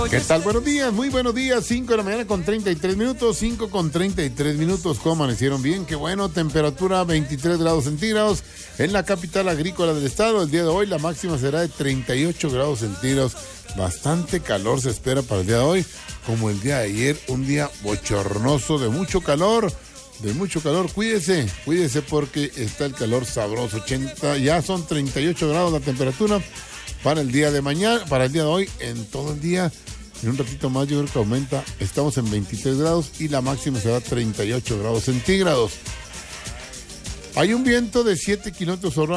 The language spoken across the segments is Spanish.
¿Qué tal? Buenos días, muy buenos días. 5 de la mañana con 33 minutos, 5 con 33 minutos. ¿Cómo amanecieron? Bien, qué bueno. Temperatura 23 grados centígrados en la capital agrícola del estado. El día de hoy la máxima será de 38 grados centígrados. Bastante calor se espera para el día de hoy, como el día de ayer, un día bochornoso de mucho calor. Cuídese porque está el calor sabroso. 80, ya son 38 grados la temperatura para el día de mañana, para el día de hoy, en todo el día. En un ratito más yo creo que aumenta. Estamos en 23 grados y la máxima será 38 grados centígrados. Hay un viento de 7 kilómetros por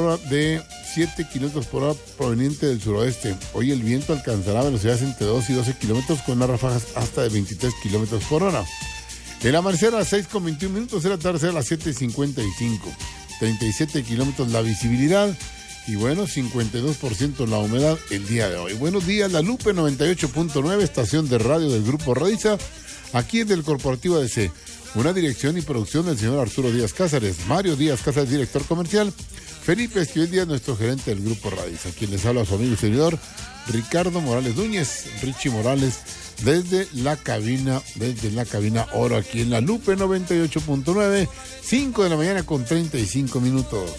hora proveniente del suroeste. Hoy el viento alcanzará velocidades entre 2 y 12 kilómetros con unas ráfagas hasta de 23 kilómetros por hora. El amanecer a las 6:21 minutos, el atardecer a las 7:55. 37 kilómetros la visibilidad. Y bueno, 52% la humedad el día de hoy. Buenos días, La Lupe 98.9, estación de radio del Grupo Radiza, aquí es del Corporativo ADC. Una dirección y producción del señor Arturo Díaz Cázares, Mario Díaz Cázares, director comercial, Felipe Esquivel Díaz, nuestro gerente del Grupo Radiza. Quien les habla a su amigo y servidor, Ricardo Morales Núñez, Richie Morales, desde la cabina Oro, aquí en La Lupe 98.9, 5 de la mañana con 35 minutos.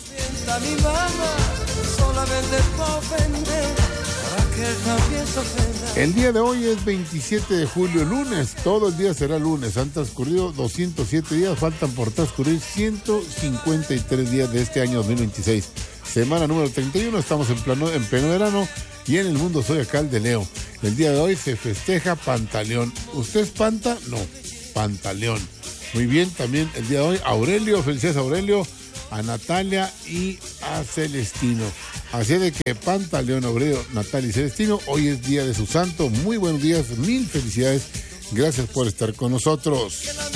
El día de hoy es 27 de julio, lunes. Todo el día será lunes. Han transcurrido 207 días. Faltan por transcurrir 153 días de este año 2026. Semana número 31. Estamos en pleno verano. Y en el mundo zodiacal de Leo. El día de hoy se festeja Pantaleón. ¿Usted es Panta? No, Pantaleón. Muy bien, también el día de hoy Aurelio. Felicidades a Aurelio, a Natalia y a Celestino. Así de que Pantaleón, Aurelio, Natalia y Celestino, hoy es día de su santo. Muy buenos días, mil felicidades. Gracias por estar con nosotros.